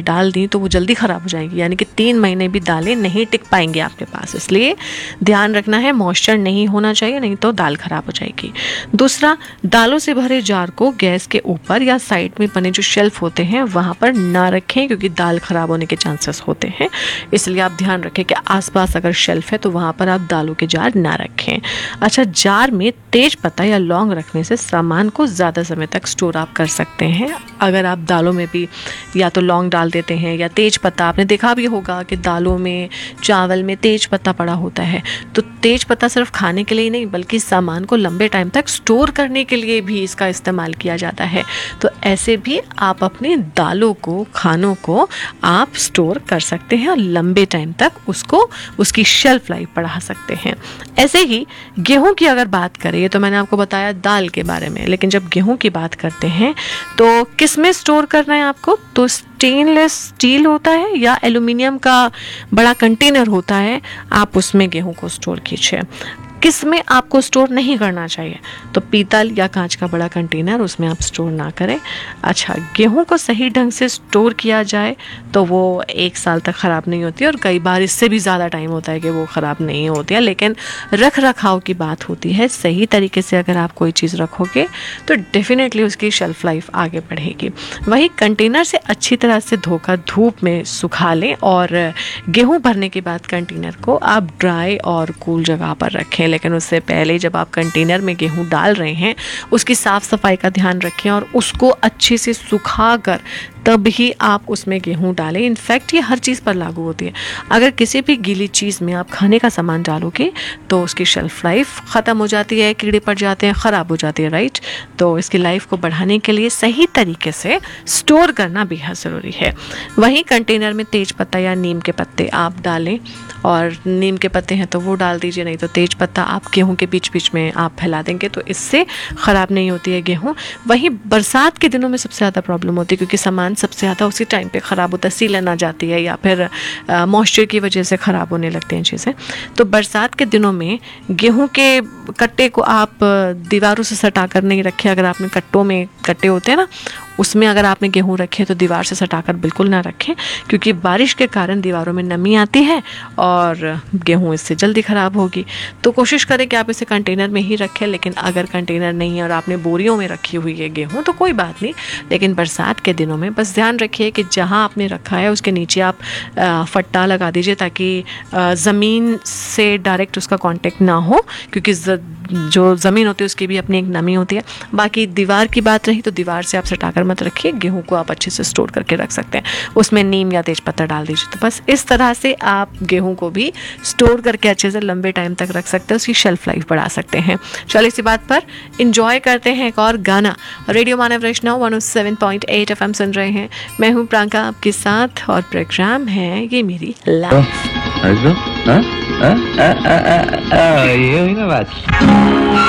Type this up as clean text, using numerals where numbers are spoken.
डाल दी तो वो जल्दी ख़राब हो जाएगी, यानी कि 3 महीने भी दालें नहीं टिक पाएंगी आपके पास। इसलिए ध्यान रखना है, मॉइस्चर नहीं होना चाहिए, नहीं तो दाल ख़राब हो जाएगी। दूसरा, दालों से भरे जार को गैस के ऊपर या साइड में बने जो शेल्फ होते हैं वहाँ पर ना रखें, क्योंकि दाल ख़राब होने के चांसेस होते हैं। इसलिए आप ध्यान रखें कि आसपास अगर शेल्फ है तो वहाँ पर आप दालों के जार ना रखें। अच्छा, जार में तेज पत्ता या लौंग रखने से सामान को ज़्यादा समय तक स्टोर आप कर सकते हैं। अगर आप दालों में भी या तो लौंग डाल देते हैं या तेज पत्ता, आपने देखा भी होगा कि दालों में, चावल में तेज पत्ता पड़ा होता है, तो तेज पत्ता सिर्फ खाने के लिए नहीं बल्कि सामान को लंबे टाइम तक स्टोर करने के लिए भी इसका इस्तेमाल किया जाता है। तो ऐसे भी आप अपनी दालों को, खानों को आप स्टोर कर सकते हैं और लंबे टाइम तक उसको, उसकी शेल्फ लाइफ बढ़ा सकते हैं। ऐसे ही गेहूं की अगर बात करें, तो मैंने आपको बताया दाल के बारे में, लेकिन जब गेहूं की बात करते हैं तो किस में स्टोर करना है आपको? तो स्टेनलेस स्टील होता है या एल्युमिनियम का बड़ा कंटेनर होता है, आप उसमें गेहूं को स्टोर कीजिए। किस में आपको स्टोर नहीं करना चाहिए? तो पीतल या कांच का बड़ा कंटेनर, उसमें आप स्टोर ना करें। अच्छा, गेहूं को सही ढंग से स्टोर किया जाए तो वो 1 साल तक ख़राब नहीं होती, और कई बार इससे भी ज़्यादा टाइम होता है कि वो ख़राब नहीं होती है। लेकिन रख रखाव की बात होती है, सही तरीके से अगर आप कोई चीज़ रखोगे तो डेफिनेटली उसकी शेल्फ लाइफ आगे बढ़ेगी। वही कंटेनर से अच्छी तरह से धोकर धूप में सुखा लें, और गेहूँ भरने के बाद कंटेनर को आप ड्राई और कूल जगह पर रखें। लेकिन उससे पहले जब आप कंटेनर में गेहूं डाल रहे हैं, उसकी साफ सफाई का ध्यान रखें और उसको अच्छे से सुखाकर तब ही आप उसमें गेहूं डालें। इनफैक्ट ये हर चीज़ पर लागू होती है। अगर किसी भी गीली चीज़ में आप खाने का सामान डालोगे तो उसकी शेल्फ लाइफ ख़त्म हो जाती है, कीड़े पड़ जाते हैं, ख़राब हो जाती है, राइट। तो इसकी लाइफ को बढ़ाने के लिए सही तरीके से स्टोर करना बेहद ज़रूरी है। वहीं कंटेनर में तेज पत्ता या नीम के पत्ते आप डालें, और नीम के पत्ते हैं तो वो डाल दीजिए, नहीं तो तेज पत्ता आप गेहूं के बीच बीच में आप फैला देंगे तो इससे ख़राब नहीं होती है गेहूं। वहीं बरसात के दिनों में सबसे ज़्यादा प्रॉब्लम होती है, क्योंकि सामान सबसे ज़्यादा उसी टाइम पे ख़राब होता है, सीलन आ जाती है या फिर मॉइस्चर की वजह से ख़राब होने लगते हैं चीज़ें। तो बरसात के दिनों में गेहूं के कट्टे को आप दीवारों से सटा कर नहीं रखें। अगर आपने कट्टों में कट्टे होते हैं ना, उसमें अगर आपने गेहूं रखे तो दीवार से सटाकर बिल्कुल ना रखें, क्योंकि बारिश के कारण दीवारों में नमी आती है और गेहूं इससे जल्दी ख़राब होगी। तो कोशिश करें कि आप इसे कंटेनर में ही रखें। लेकिन अगर कंटेनर नहीं है और आपने बोरियों में रखी हुई है गेहूं तो कोई बात नहीं, लेकिन बरसात के दिनों में बस ध्यान रखिए कि जहां आपने रखा है उसके नीचे आप फट्टा लगा दीजिए, ताकि ज़मीन से डायरेक्ट उसका कांटेक्ट ना हो, क्योंकि जो ज़मीन होती है उसकी भी अपनी एक नमी होती है। बाकी दीवार की बात रही तो दीवार से आप सटाकर मत रखिए, गेहूं को आप अच्छे से स्टोर करके रख सकते हैं, उसमें नीम या तेज पत्ता डाल दीजिए। तो बस इस तरह से आप गेहूं को भी स्टोर करके अच्छे से लंबे टाइम तक रख सकते हैं, उसकी शेल्फ लाइफ बढ़ा सकते हैं। चलिए इसी बात पर इंजॉय करते हैं एक और गाना। रेडियो मानव वैष्णव 107.8 FM सुन रहे हैं। मैं हूँ प्रियंका आपके साथ और प्रोग्राम है ये मेरी लाइफ। ये हुई ना बात।